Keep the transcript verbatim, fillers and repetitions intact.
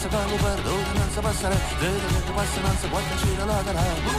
passa come per dove non si passerà, vedi che passa non si può decidere la gara.